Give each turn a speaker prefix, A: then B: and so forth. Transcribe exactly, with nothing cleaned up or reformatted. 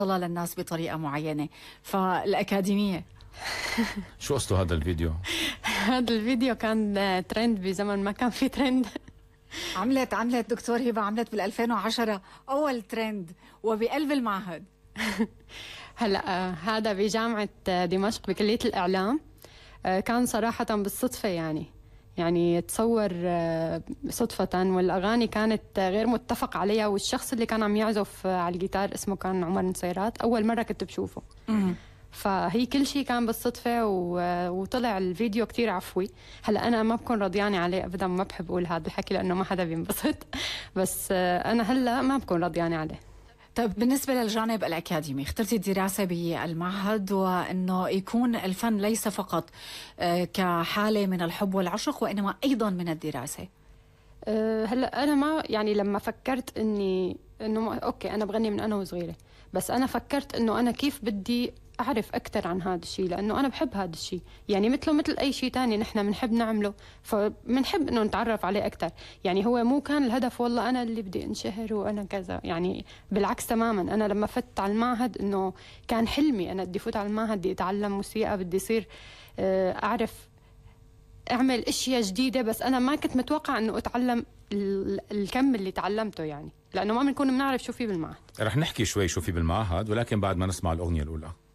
A: للناس بطريقة معينة، فالأكاديمية.
B: شو قصته هذا الفيديو؟
C: هذا الفيديو كان ترند بزمن ما كان في ترند.
A: عملت عملت دكتور هبة، عملت بال ألفين وعشرة أول ترند وبقلب المعهد.
C: هلا هذا بجامعة دمشق بكلية الإعلام. كان صراحة بالصدفة، يعني يعني تصور صدفة، والأغاني كانت غير متفق عليها، والشخص اللي كان عم يعزف على الجيتار اسمه كان عمر نصيرات، أول مرة كنت بشوفه. فهي كل شيء كان بالصدفة، وطلع الفيديو كتير عفوي. هلا أنا ما بكون رضيانة عليه أبدا، ما بحب أقول هذا الحكي لأنه ما حدا بينبسط، بس أنا هلا ما بكون رضيانة عليه.
A: طيب بالنسبة للجانب الأكاديمي، اخترتي الدراسة بالمعهد وأنه يكون الفن ليس فقط كحالة من الحب والعشق وإنما أيضا من الدراسة.
C: هلا أنا ما يعني لما فكرت إني إنه أوكي أنا بغني من أنا وصغيرة، بس أنا فكرت إنه أنا كيف بدي أعرف أكثر عن هذا الشيء، لأنه أنا بحب هذا الشيء، يعني مثله مثل أي شيء تاني نحن بنحب نعمله، فبنحب إنه نتعرف عليه أكثر. يعني هو مو كان الهدف والله أنا اللي بدي انشهر وأنا كذا، يعني بالعكس تماما. أنا لما فت على المعهد إنه كان حلمي أنا بدي فوت على المعهد، بدي أتعلم موسيقى، بدي يصير أعرف أعمل أشياء جديدة، بس أنا ما كنت متوقع إنه أتعلم الكم اللي تعلمته، يعني لأنه ما بنكون بنعرف شو في بالمعهد.
B: رح نحكي شوي شو في بالمعهد، ولكن بعد ما نسمع الأغنية الأولى.